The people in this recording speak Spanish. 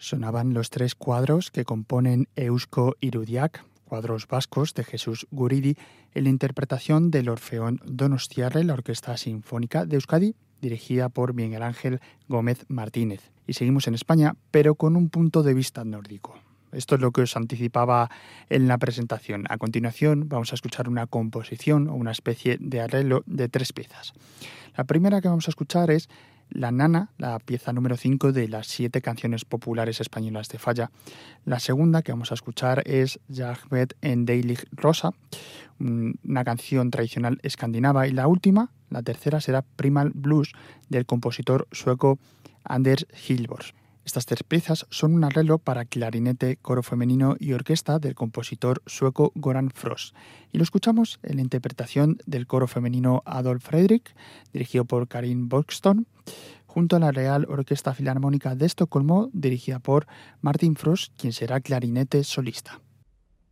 Sonaban los tres cuadros que componen Eusko Irudiak, cuadros vascos de Jesús Guridi, en la interpretación del Orfeón Donostiarra, la Orquesta Sinfónica de Euskadi, dirigida por Miguel Ángel Gómez Martínez. Y seguimos en España, pero con un punto de vista nórdico. Esto es lo que os anticipaba en la presentación. A continuación vamos a escuchar una composición o una especie de arreglo de tres piezas. La primera que vamos a escuchar es La Nana, la pieza número 5 de las 7 canciones populares españolas de Falla. La segunda que vamos a escuchar es Jagmet en Deilig Rosa, una canción tradicional escandinava. Y la última, la tercera, será Primal Blues del compositor sueco Anders Hilborg. Estas tres piezas son un arreglo para clarinete, coro femenino y orquesta del compositor sueco Goran Frost. Y lo escuchamos en la interpretación del coro femenino Adolf Fredrik, dirigido por Karin Boxton, junto a la Real Orquesta Filarmónica de Estocolmo, dirigida por Martin Frost, quien será clarinete solista.